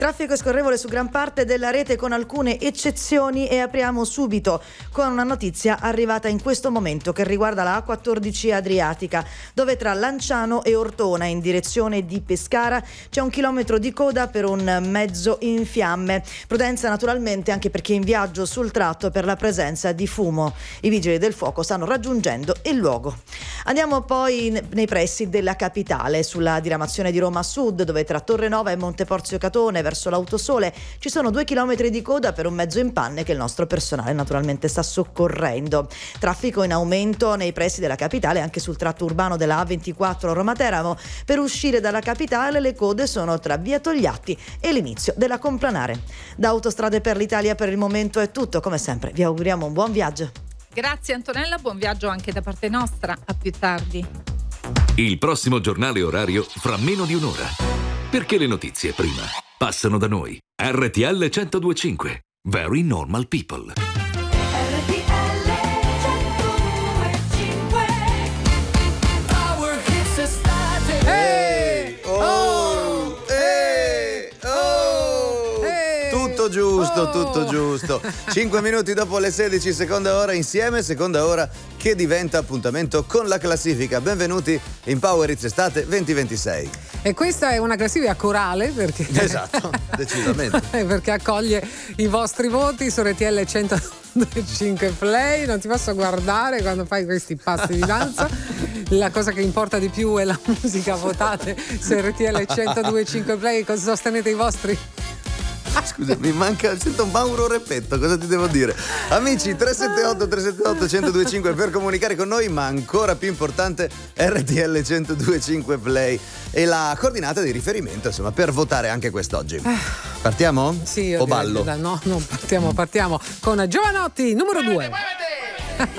Traffico scorrevole su gran parte della rete con alcune eccezioni e apriamo subito con una notizia arrivata in questo momento che riguarda la A14 Adriatica, dove tra Lanciano e Ortona in direzione di Pescara c'è 1 chilometro di coda per un mezzo in fiamme. Prudenza naturalmente anche perché in viaggio sul tratto per la presenza di fumo. I vigili del fuoco stanno raggiungendo il luogo. Andiamo poi nei pressi della capitale, sulla diramazione di Roma Sud, dove tra Torrenova e Monteporzio Catone verso l'Autosole ci sono 2 chilometri di coda per un mezzo in panne che il nostro personale naturalmente sta soccorrendo. Traffico in aumento nei pressi della capitale anche sul tratto urbano della A24 Roma-Teramo. Per uscire dalla capitale le code sono tra via Togliatti e l'inizio della Complanare. Da Autostrade per l'Italia per il momento è tutto, come sempre vi auguriamo un buon viaggio. Grazie Antonella, buon viaggio anche da parte nostra, a più tardi. Il prossimo giornale orario fra meno di un'ora. Perché le notizie prima passano da noi. RTL 102.5. Very normal people. Tutto giusto. 5 minuti dopo le 16, seconda ora insieme, seconda ora che diventa appuntamento con la classifica. Benvenuti in Power Hits Estate 2026. E questa è una classifica corale perché esatto, decisamente. Perché accoglie i vostri voti su RTL 102.5 Play. Non ti posso guardare quando fai questi passi di danza. La cosa che importa di più è la musica. Votate su RTL 102.5 Play. Cosa sostenete i vostri? Scusa, mi manca, sento un Mauro Repetto, cosa ti devo dire? Amici, 378-378-1025 per comunicare con noi, ma ancora più importante RTL 102.5 Play e la coordinata di riferimento, insomma, per votare anche quest'oggi. Partiamo? Sì, o ballo? No, partiamo con Giovanotti, numero 2.